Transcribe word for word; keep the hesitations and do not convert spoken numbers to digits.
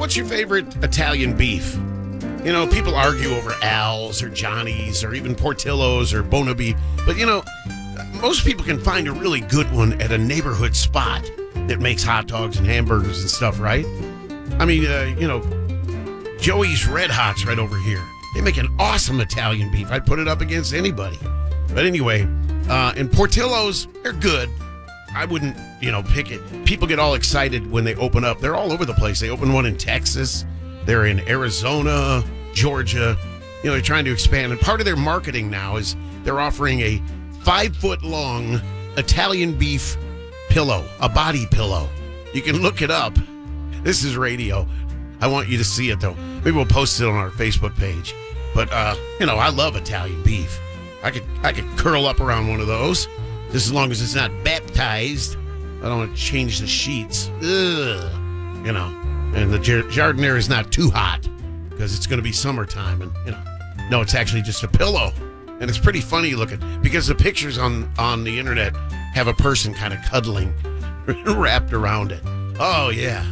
what's your favorite Italian beef? You know, people argue over Al's or Johnny's or even Portillo's or Bonabi. But, you know, most people can find a really good one at a neighborhood spot that makes hot dogs and hamburgers and stuff, right? I mean, uh, you know, Joey's Red Hot's right over here. They make an awesome Italian beef. I'd put it up against anybody. But anyway, uh, and Portillo's, they're good. I wouldn't, you know, pick it. People get all excited when they open up. They're all over the place. They open one in Texas. They're in Arizona, Georgia. You know, they're trying to expand. And part of their marketing now is they're offering a five-foot-long Italian beef pillow, a body pillow. You can look it up. This is radio. I want you to see it, though. Maybe we'll post it on our Facebook page. But, uh, you know, I love Italian beef. I could I could curl up around one of those, just as long as it's not baptized. I don't want to change the sheets. Ugh. You know, and the Jardiniere is not too hot because it's going to be summertime. And, you know, no, it's actually just a pillow. And it's pretty funny looking because the pictures on, on the internet have a person kind of cuddling wrapped around it. Oh, yeah.